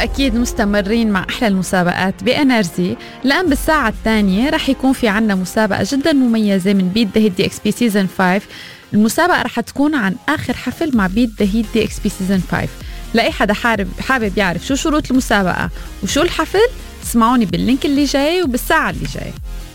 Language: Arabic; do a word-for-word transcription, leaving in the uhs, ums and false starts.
وأكيد مستمرين مع أحلى المسابقات بإنرجي، لأن بالساعة الثانية رح يكون في عنا مسابقة جدا مميزة من بيت ذا هيت دي إكس بي سيزن خمسة. المسابقة رح تكون عن آخر حفل مع بيت ذا هيت دي إكس بي سيزن خمسة. لأي حدا حابب حابب يعرف شو شروط المسابقة وشو الحفل، اسمعوني باللينك اللي جاي وبالساعة اللي جاي.